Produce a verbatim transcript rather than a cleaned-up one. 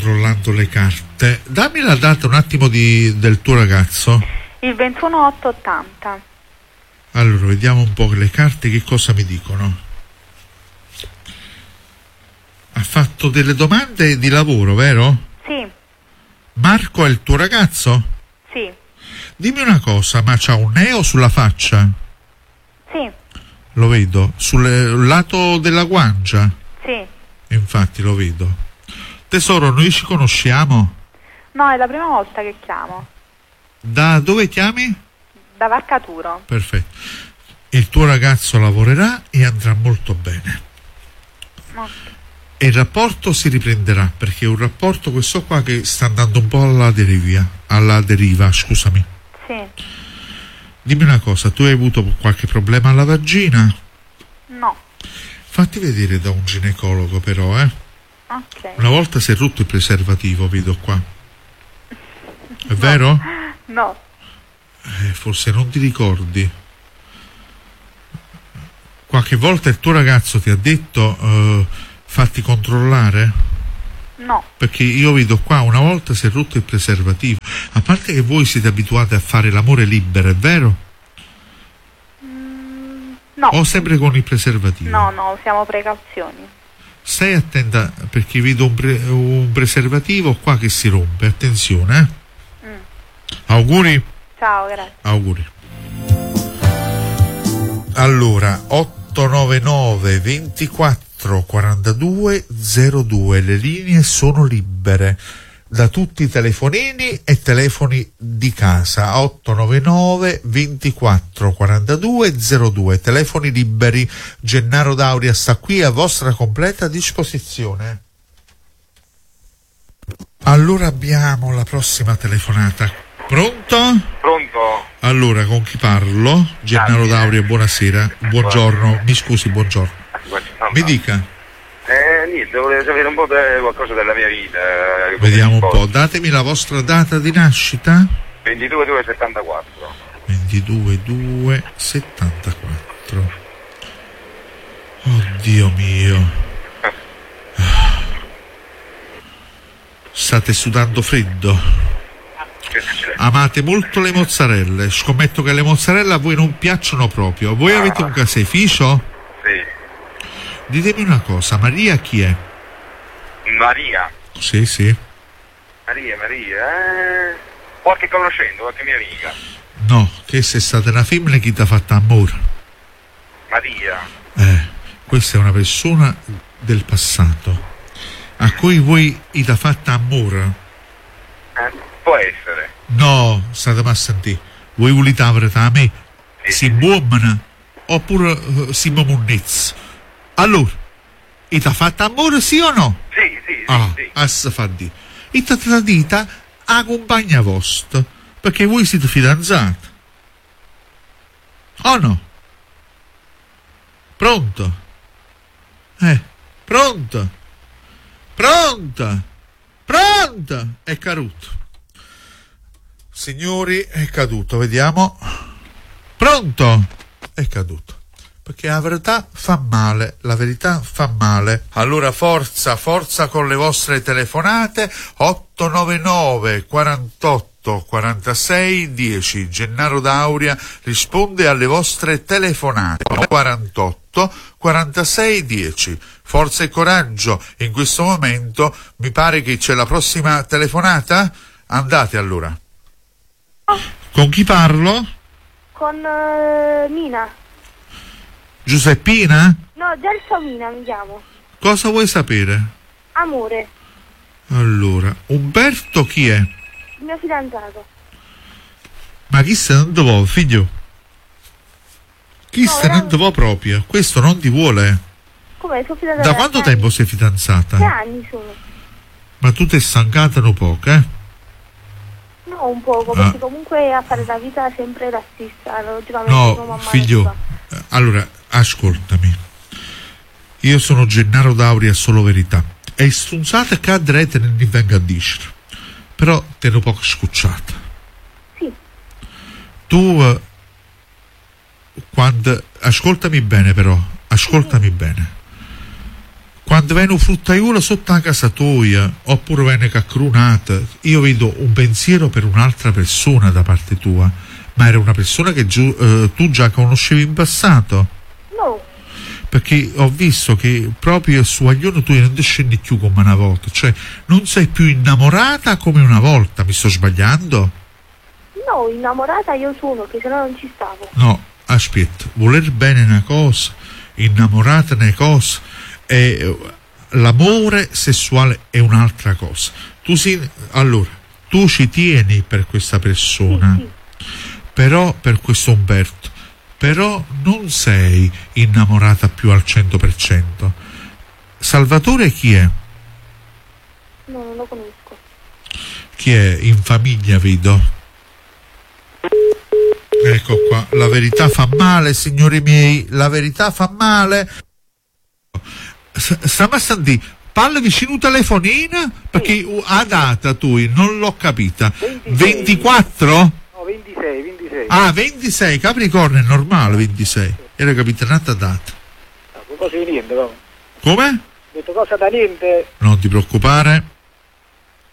controllando le carte. Dammi la data un attimo di, del tuo ragazzo. Il ventuno otto ottanta. Allora, vediamo un po' le carte che cosa mi dicono. Ha fatto delle domande di lavoro, vero? Sì. Marco è il tuo ragazzo? Sì. Dimmi una cosa, ma c'ha un neo sulla faccia? Sì. Lo vedo. Sul lato della guancia? Sì. Infatti lo vedo. Tesoro, noi ci conosciamo? No, è la prima volta che chiamo. Da dove chiami? Da Varcaturo. Perfetto. Il tuo ragazzo lavorerà e andrà molto bene. Okay. E il rapporto si riprenderà, perché è un rapporto questo qua che sta andando un po' alla deriva, alla deriva, scusami. Sì. Dimmi una cosa, tu hai avuto qualche problema alla vagina? No. Fatti vedere da un ginecologo però, eh. Ok. Una volta si è rotto il preservativo, vedo qua. È no. Vero? No. Eh, forse non ti ricordi. Qualche volta il tuo ragazzo ti ha detto uh, fatti controllare? No. Perché io vedo qua una volta si è rotto il preservativo. A parte che voi siete abituati a fare l'amore libero, è vero? Mm, no. O sempre con il preservativo? No, no, usiamo precauzioni. Stai attenta perché vedo un, pre- un preservativo qua che si rompe, attenzione. Eh? Mm. Auguri. Ciao, grazie. Auguri. Allora, otto nove nove ventiquattro quarantadue zero due, le linee sono libere da tutti i telefonini e telefoni di casa. Otto nove nove ventiquattro quarantadue zero due, telefoni liberi. Gennaro Dauria sta qui a vostra completa disposizione. Allora abbiamo la prossima telefonata. Pronto? Pronto? Allora, con chi parlo? Gennaro Dauria, buonasera. Buongiorno, mi scusi, buongiorno. Mi dica. Eh, niente, volevo sapere un po' de- qualcosa della mia vita. Eh, Vediamo un po', datemi la vostra data di nascita. ventidue due settantaquattro. ventidue due settantaquattro. Oddio mio. State sudando freddo. Amate molto le mozzarelle. Scommetto che le mozzarelle a voi non piacciono proprio. Voi ah. avete un caseificio? Sì. Ditemi una cosa, Maria chi è? Maria. Sì, sì. Maria, Maria. Eh... Qualche conoscente, qualche mia amica. No, che se stata una femmina chi ti ha fatto amore? Maria. Eh, questa è una persona del passato a cui voi gli ha fatto amore. Eh, può essere. No, state a sentire. Voi volete avere da me? Sì, si buomana oppure uh, si mamunnezza? Allora, gli ha fatto amore sì o no? Sì, sì, sì. Ah, sì. assa fa di. E ti ha tradita a compagna vostra perché voi siete fidanzati. O no? Pronto? Eh, pronto? Pronta? Pronta? È caduto. Signori, è caduto, vediamo. Pronto? È caduto. Perché la verità fa male, la verità fa male. Allora forza, forza con le vostre telefonate. Otto nove nove quarantotto quarantasei dieci. Gennaro Dauria risponde alle vostre telefonate. quarantotto quarantasei dieci. Forza e coraggio. In questo momento mi pare che c'è la prossima telefonata. Andate allora. Con chi parlo? Con uh, Mina. Giuseppina? No, Gelsomina mi chiamo. Cosa vuoi sapere? Amore. Allora, Umberto chi è? Il mio fidanzato. Ma chi se non vuole, figlio? Chi no, se non vuole proprio? Questo non ti vuole. Come? Sono fidanzata. Da quanto tempo anni. sei fidanzata? Tre anni sono. Ma tu ti stancata un poco, eh? No, un poco, ah. perché comunque a fare la vita sempre la stessa. Logicamente no, figlio, allora, ascoltami. Io sono Gennaro Dauria, solo verità. E strunzate che andrete non mi venga a dire. Però te ne poco scucciata. Sì. Tu, eh, quando... Ascoltami bene però, ascoltami sì. bene. quando viene un fruttaiolo sotto la casa tua, oppure viene caccrunata, io vedo un pensiero per un'altra persona da parte tua, ma era una persona che giu, eh, tu già conoscevi in passato? No, Perché ho visto che proprio su Aglione tu non ti scendi più come una volta, cioè non sei più innamorata come una volta, mi sto sbagliando? no, innamorata io sono, che se no non ci stavo. No, aspetta, voler bene una cosa, innamorata una cosa, e l'amore sessuale è un'altra cosa. Tu si, allora, tu ci tieni per questa persona, Sì, però per questo Umberto, però non sei innamorata più al cento per cento. Salvatore chi è? No, non lo conosco. Chi è? In famiglia vedo. Ecco qua, la verità fa male, signori miei, la verità fa male. S- Stiamo a sentire, parla vicino al telefonino, perché uh, a data tu, non l'ho capita. ventiquattro? No, ventisei, ventisei. Ah, ventisei, Capricorno è normale, ventisei. Era capitanata data. Ah, cosa di niente, no? Come? Ho detto cosa da niente. Non ti preoccupare.